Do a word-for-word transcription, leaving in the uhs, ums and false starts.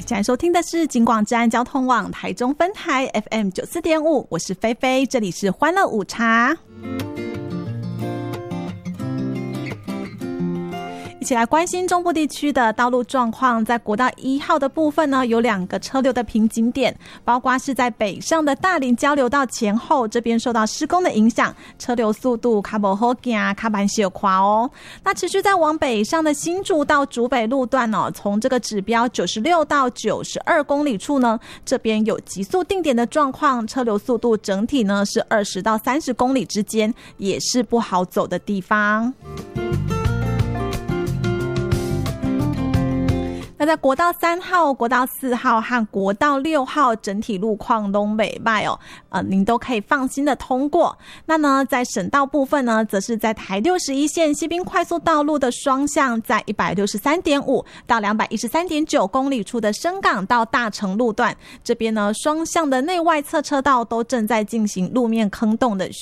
现在收听的是警广治安交通网台中分台 F M 九四点五，我是菲菲，这里是欢乐午茶。一起来关心中部地区的道路状况。在国道一号的部分呢，有两个车流的瓶颈点，包括是在北上的大林交流道前后，这边受到施工的影响，车流速度较不好行，较慢小快哦。那持续在往北上的新竹到竹北路段哦，从这个指标九十六到九十二公里处呢，这边有急速定点的状况，车流速度整体呢是二十到三十公里之间，也是不好走的地方。那在国道三号、国道四号和国道六号整体路况都美败哦，呃，您都可以放心的通过。那呢，在省道部分呢，则是在台六十一线西滨快速道路的双向，在一百六十三点五到两百一十三点九公里处的深港到大成路段，这边呢，双向的内外侧车道都正在进行路面坑洞的